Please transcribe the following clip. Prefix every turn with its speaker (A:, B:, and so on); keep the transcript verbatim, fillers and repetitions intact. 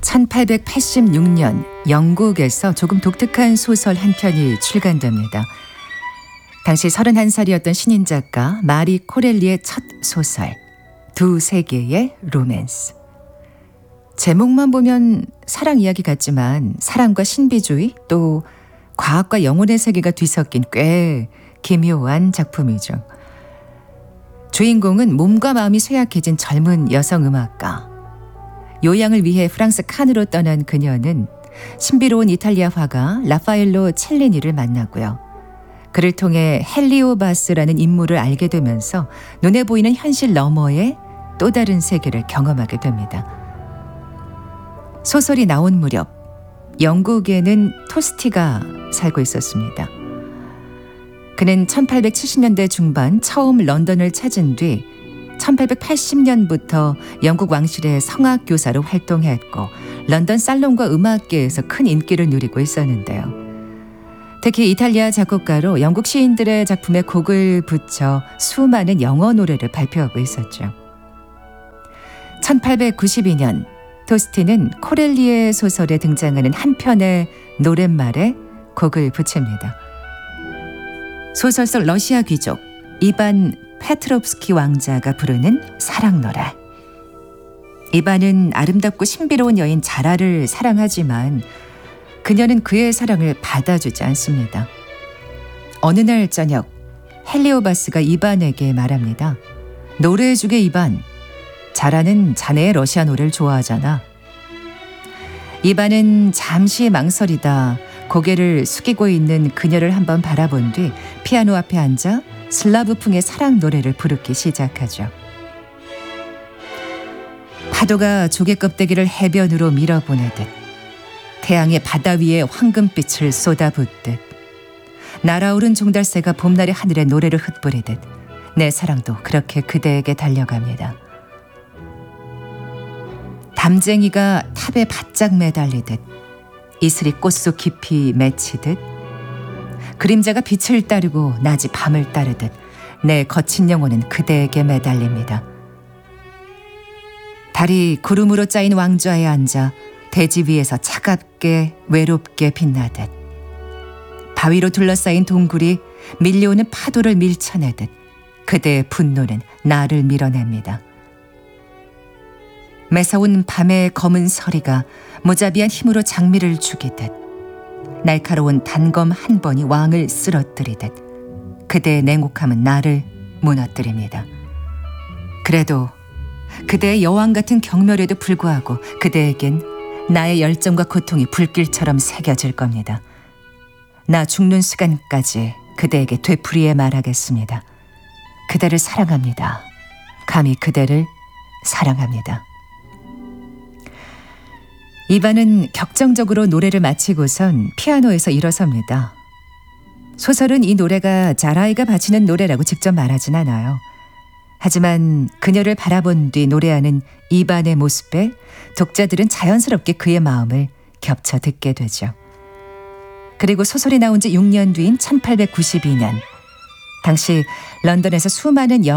A: 천팔백팔십육 년 영국에서 조금 독특한 소설 한 편이 출간됩니다. 당시 서른한 살이었던 신인 작가 마리 코렐리의 첫 소설 두 세계의 로맨스. 제목만 보면 사랑 이야기 같지만 사랑과 신비주의 또 과학과 영혼의 세계가 뒤섞인 꽤 기묘한 작품이죠. 주인공은 몸과 마음이 쇠약해진 젊은 여성 음악가. 요양을 위해 프랑스 칸으로 떠난 그녀는 신비로운 이탈리아 화가 라파엘로 첼리니를 만나고요. 그를 통해 헬리오바스라는 인물을 알게 되면서 눈에 보이는 현실 너머의 또 다른 세계를 경험하게 됩니다. 소설이 나온 무렵 영국에는 토스티가 살고 있었습니다. 그는 천팔백칠십 년대 중반 처음 런던을 찾은 뒤 천팔백팔십 년부터 영국 왕실의 성악 교사로 활동했고 런던 살롱과 음악계에서 큰 인기를 누리고 있었는데요. 특히 이탈리아 작곡가로 영국 시인들의 작품에 곡을 붙여 수많은 영어 노래를 발표하고 있었죠. 천팔백구십이 년 토스티는 코렐리의 소설에 등장하는 한 편의 노랫말에 곡을 붙입니다. 소설 속 러시아 귀족 이반 페트롭스키 왕자가 부르는 사랑 노래. 이반은 아름답고 신비로운 여인 자라를 사랑하지만 그녀는 그의 사랑을 받아주지 않습니다. 어느 날 저녁 헬리오바스가 이반에게 말합니다. 노래해주게 이반. 자라는 자네의 러시아 노래를 좋아하잖아. 이반은 잠시 망설이다 고개를 숙이고 있는 그녀를 한번 바라본 뒤 피아노 앞에 앉아 슬라브풍의 사랑 노래를 부르기 시작하죠. 파도가 조개 껍데기를 해변으로 밀어보내듯 태양의 바다 위에 황금빛을 쏟아붓듯 날아오른 종달새가 봄날의 하늘에 노래를 흩뿌리듯 내 사랑도 그렇게 그대에게 달려갑니다. 담쟁이가 탑에 바짝 매달리듯 이슬이 꽃속 깊이 맺히듯 그림자가 빛을 따르고 낮이 밤을 따르듯 내 거친 영혼은 그대에게 매달립니다. 달이 구름으로 짜인 왕좌에 앉아 대지 위에서 차갑게 외롭게 빛나듯 바위로 둘러싸인 동굴이 밀려오는 파도를 밀쳐내듯 그대의 분노는 나를 밀어냅니다. 매서운 밤의 검은 서리가 무자비한 힘으로 장미를 죽이듯 날카로운 단검 한 번이 왕을 쓰러뜨리듯 그대의 냉혹함은 나를 무너뜨립니다. 그래도 그대의 여왕 같은 경멸에도 불구하고 그대에겐 나의 열정과 고통이 불길처럼 새겨질 겁니다. 나 죽는 시간까지 그대에게 되풀이해 말하겠습니다. 그대를 사랑합니다. 감히 그대를 사랑합니다. 이반은 격정적으로 노래를 마치고선 피아노에서 일어섭니다. 소설은 이 노래가 자라이가 바치는 노래라고 직접 말하진 않아요. 하지만 그녀를 바라본 뒤 노래하는 이반의 모습에 독자들은 자연스럽게 그의 마음을 겹쳐 듣게 되죠. 그리고 소설이 나온 지 육 년 뒤인 천팔백구십이 년 당시 런던에서 수많은